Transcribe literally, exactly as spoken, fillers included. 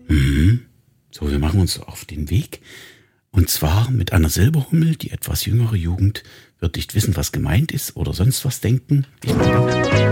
Mhm. So, wir machen uns auf den Weg. Und zwar mit einer Silberhummel. Die etwas jüngere Jugend wird nicht wissen, was gemeint ist oder sonst was denken. Ich